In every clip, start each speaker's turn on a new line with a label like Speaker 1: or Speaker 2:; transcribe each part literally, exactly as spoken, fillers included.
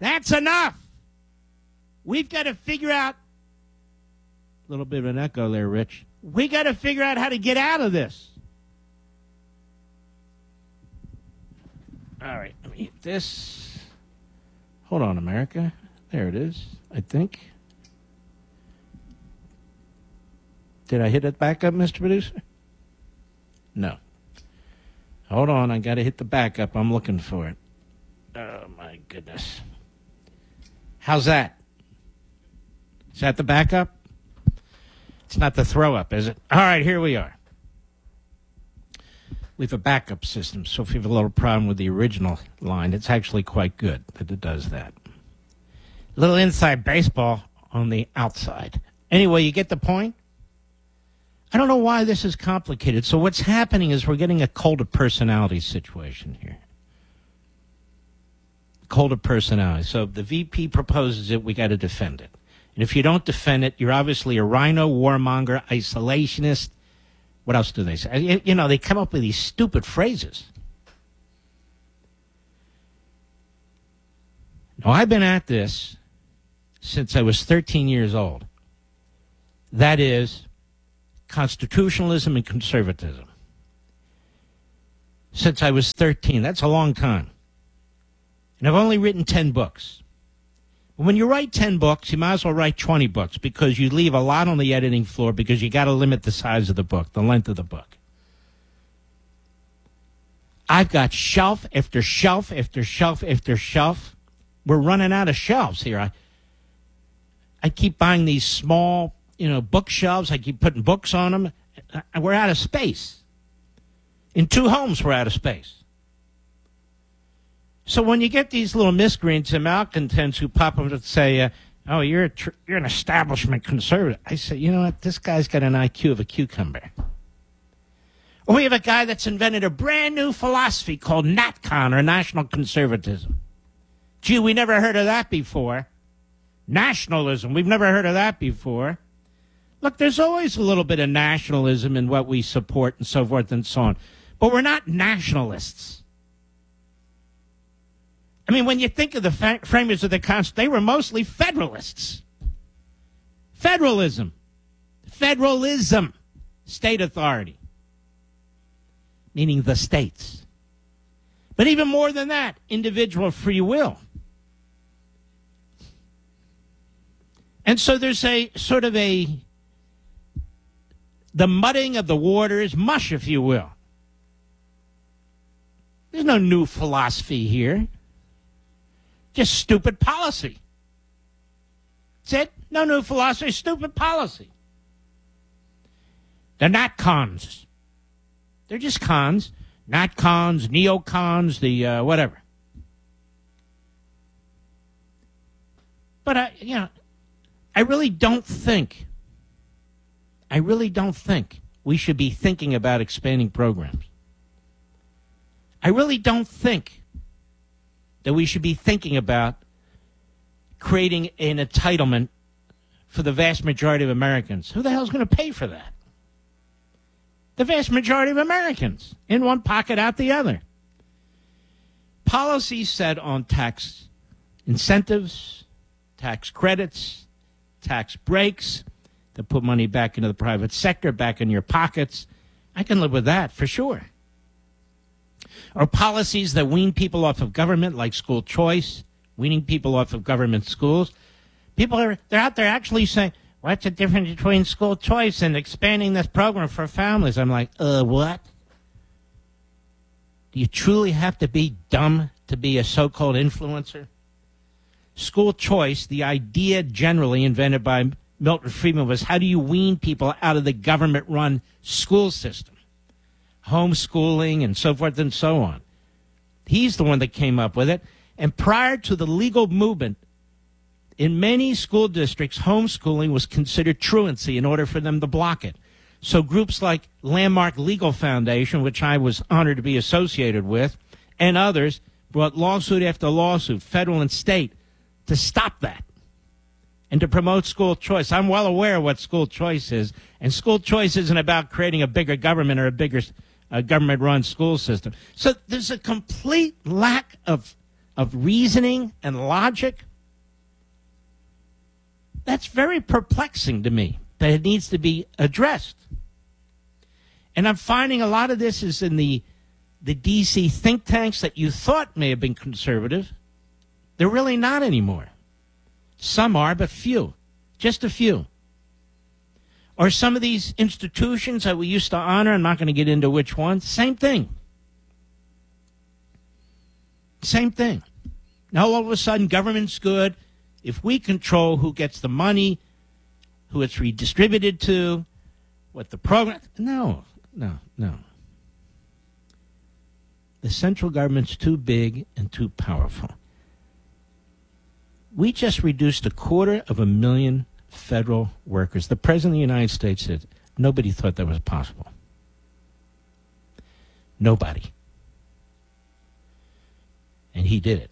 Speaker 1: That's enough. We've got to figure out, a little bit of an echo there, Rich. We got to figure out how to get out of this. All right, let me hit this. Hold on, America. There it is, I think. Did I hit it back up, Mister Producer? No. Hold on, I got to hit the backup. I'm looking for it. Oh, my goodness. How's that? Is that the backup? It's not the throw-up, is it? All right, here we are. We have a backup system, so if you have a little problem with the original line, it's actually quite good that it does that. A little inside baseball on the outside. Anyway, you get the point? I don't know why this is complicated. So what's happening is we're getting a cult of personality situation here. Cult of personality. So if the V P proposes it, we got to defend it. And if you don't defend it, you're obviously a rhino, warmonger, isolationist. What else do they say? You know, they come up with these stupid phrases. Now, I've been at this since I was thirteen years old. That is constitutionalism and conservatism. Since I was thirteen. That's a long time. And I've only written ten books. When you write ten books, you might as well write twenty books because you leave a lot on the editing floor because you got to limit the size of the book, the length of the book. I've got shelf after shelf after shelf after shelf. We're running out of shelves here. I, I keep buying these small, you know, bookshelves. I keep putting books on them. We're out of space. In two homes, we're out of space. So when you get these little miscreants and malcontents who pop up and say, uh, oh, you're a tr- you're an establishment conservative, I say, you know what, this guy's got an I Q of a cucumber. Or we have a guy that's invented a brand new philosophy called NatCon, or National Conservatism. Gee, we never heard of that before. Nationalism, we've never heard of that before. Look, there's always a little bit of nationalism in what we support and so forth and so on. But we're not nationalists. I mean, when you think of the fa- framers of the Constitution, they were mostly Federalists. Federalism. Federalism. State authority. Meaning the states. But even more than that, individual free will. And so there's a sort of a, the mudding of the waters, mush, if you will. There's no new philosophy here. Just stupid policy. That's it. No new philosophy, stupid policy. They're not cons. They're just cons. Not cons, neocons, the uh, whatever. But, I, you know, I really don't think, I really don't think we should be thinking about expanding programs. I really don't think that we should be thinking about creating an entitlement for the vast majority of Americans. Who the hell is going to pay for that? The vast majority of Americans. In one pocket, out the other. Policies set on tax incentives, tax credits, tax breaks, to put money back into the private sector, back in your pockets. I can live with that for sure. Or policies that wean people off of government, like school choice, weaning people off of government schools. People are they're out there actually saying, what's the difference between school choice and expanding this program for families? I'm like, uh, what? Do you truly have to be dumb to be a so-called influencer? School choice, the idea generally invented by Milton Friedman, was how do you wean people out of the government-run school system? Homeschooling and so forth and so on. He's the one that came up with it. And prior to the legal movement, in many school districts, homeschooling was considered truancy in order for them to block it. So groups like Landmark Legal Foundation, which I was honored to be associated with, and others brought lawsuit after lawsuit, federal and state, to stop that and to promote school choice. I'm well aware of what school choice is, and school choice isn't about creating a bigger government or a bigger uh, government-run school system. So there's a complete lack of of reasoning and logic, that's very perplexing to me, that it needs to be addressed. And I'm finding a lot of this is in the, the D C think tanks that you thought may have been conservative. They're really not anymore. Some are, but few. Just a few. Or some of these institutions that we used to honor, I'm not going to get into which ones, same thing. Same thing. Now all of a sudden government's good. If we control who gets the money, who it's redistributed to, what the program... No, no, no. The central government's too big and too powerful. We just reduced a quarter of a million federal workers. The President of the United States said nobody thought that was possible. Nobody. And he did it.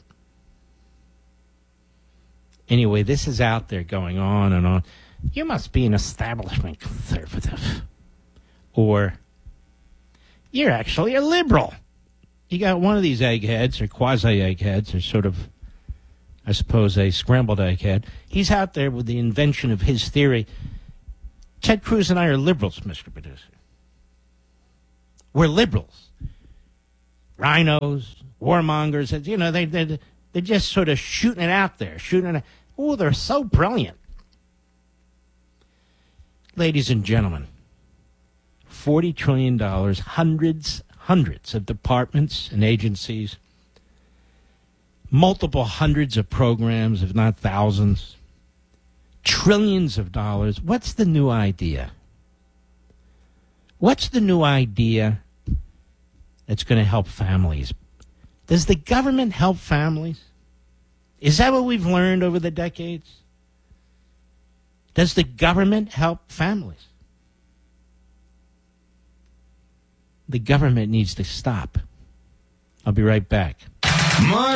Speaker 1: Anyway, this is out there going on and on. You must be an establishment conservative. Or you're actually a liberal. You got one of these eggheads, or quasi-eggheads, or sort of, I suppose, a scrambled egghead. He's out there with the invention of his theory. Ted Cruz and I are liberals, Mister Producer. We're liberals. Rhinos, warmongers, you know, they, they, they're just sort of shooting it out there. Shooting it. Oh, they're so brilliant. Ladies and gentlemen, forty trillion dollars, hundreds, hundreds of departments and agencies, multiple hundreds of programs, if not thousands, trillions of dollars. What's the new idea? What's the new idea that's going to help families? Does the government help families? Is that what we've learned over the decades? Does the government help families? The government needs to stop. I'll be right back.
Speaker 2: Mark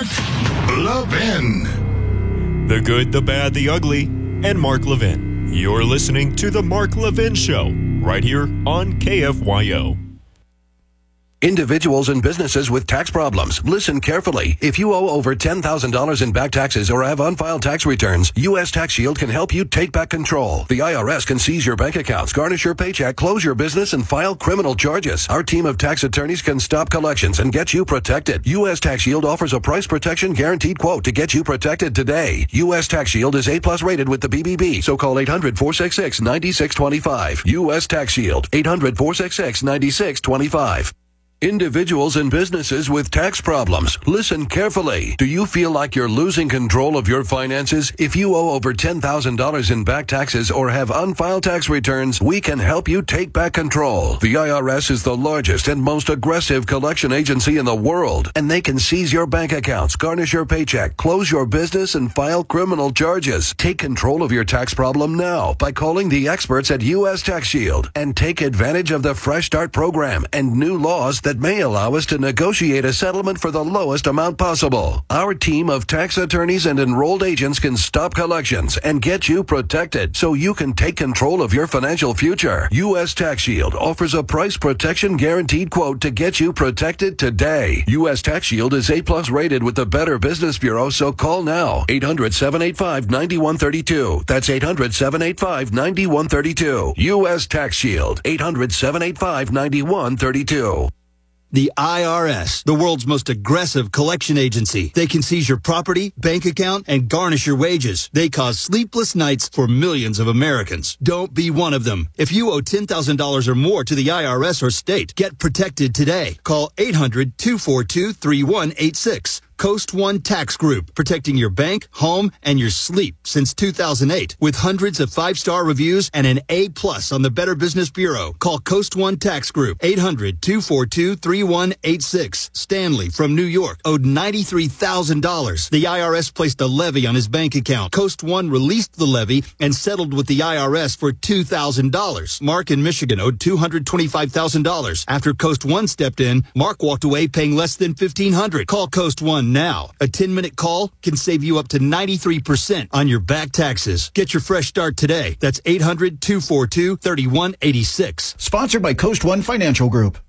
Speaker 2: Levin.
Speaker 3: The good, the bad, the ugly, and Mark Levin. You're listening to The Mark Levin Show, right here on K F Y O.
Speaker 4: Individuals and businesses with tax problems. Listen carefully. If you owe over ten thousand dollars in back taxes or have unfiled tax returns, U S Tax Shield can help you take back control. The I R S can seize your bank accounts, garnish your paycheck, close your business, and file criminal charges. Our team of tax attorneys can stop collections and get you protected. U S Tax Shield offers a price protection guaranteed quote to get you protected today. U S Tax Shield is A plus rated with the B B B, so call eight hundred, four six six, nine six two five. U S Tax Shield, eight hundred, four six six, nine six two five. Individuals and businesses with tax problems. Listen carefully. Do you feel like you're losing control of your finances? If you owe over ten thousand dollars in back taxes or have unfiled tax returns, we can help you take back control. The I R S is the largest and most aggressive collection agency in the world, and they can seize your bank accounts, garnish your paycheck, close your business, and file criminal charges. Take control of your tax problem now by calling the experts at U S Tax Shield and take advantage of the Fresh Start program and new laws that may allow us to negotiate a settlement for the lowest amount possible. Our team of tax attorneys and enrolled agents can stop collections and get you protected so you can take control of your financial future. U S Tax Shield offers a price protection guaranteed quote to get you protected today. U S Tax Shield is A plus rated with the Better Business Bureau, so call now. eight hundred, seven eight five, nine one three two. That's eight hundred, seven eight five, nine one three two. U S Tax Shield, eight hundred, seven eight five, nine one three two.
Speaker 5: The I R S, the world's most aggressive collection agency. They can seize your property, bank account, and garnish your wages. They cause sleepless nights for millions of Americans. Don't be one of them. If you owe ten thousand dollars or more to the I R S or state, get protected today. Call eight hundred, two four two, three one eight six. Coast One Tax Group, protecting your bank, home, and your sleep since two thousand eight. With hundreds of five-star reviews and an A plus on the Better Business Bureau. Call Coast One Tax Group, eight hundred, two four two, three one eight six. Stanley from New York owed ninety-three thousand dollars. The I R S placed a levy on his bank account. Coast One released the levy and settled with the I R S for two thousand dollars. Mark in Michigan owed two hundred twenty-five thousand dollars. After Coast One stepped in, Mark walked away paying less than fifteen hundred dollars. Call Coast One now. A ten-minute call can save you up to ninety-three percent on your back taxes. Get your fresh start today. That's eight hundred, two four two, three one eight six.
Speaker 6: Sponsored by Coast One Financial Group.